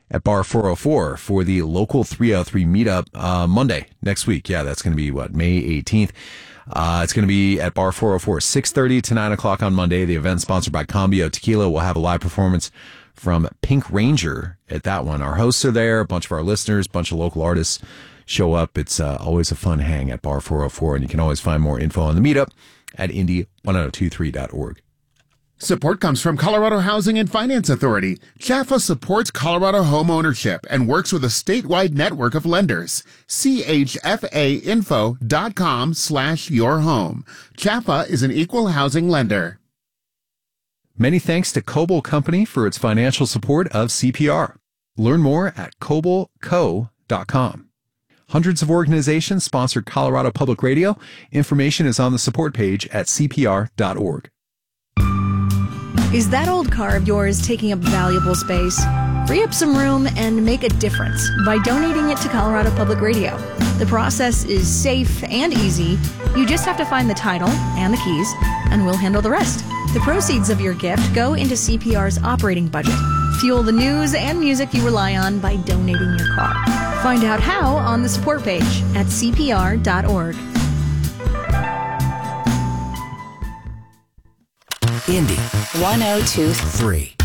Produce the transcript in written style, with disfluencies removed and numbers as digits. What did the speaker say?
at Bar 404 for the Local 303 meetup Monday next week. Yeah, that's going to be, May 18th. It's going to be at Bar 404, 6:30 to 9 o'clock on Monday. The event sponsored by Cambio Tequila will have a live performance from Pink Ranger at that one. Our hosts are there, a bunch of our listeners, a bunch of local artists show up. It's always a fun hang at Bar 404, and you can always find more info on the meetup at indy1023.org. Support comes from Colorado Housing and Finance Authority. CHFA supports Colorado home ownership and works with a statewide network of lenders. chfainfo.com/yourhome. CHFA is an equal housing lender. Many thanks to Coble Company for its financial support of CPR. Learn more at cobleco.com. Hundreds of organizations sponsor Colorado Public Radio. Information is on the support page at cpr.org. Is that old car of yours taking up valuable space? Free up some room and make a difference by donating it to Colorado Public Radio. The process is safe and easy. You just have to find the title and the keys, and we'll handle the rest. The proceeds of your gift go into CPR's operating budget. Fuel the news and music you rely on by donating your car. Find out how on the support page at cpr.org. Indy 102.3.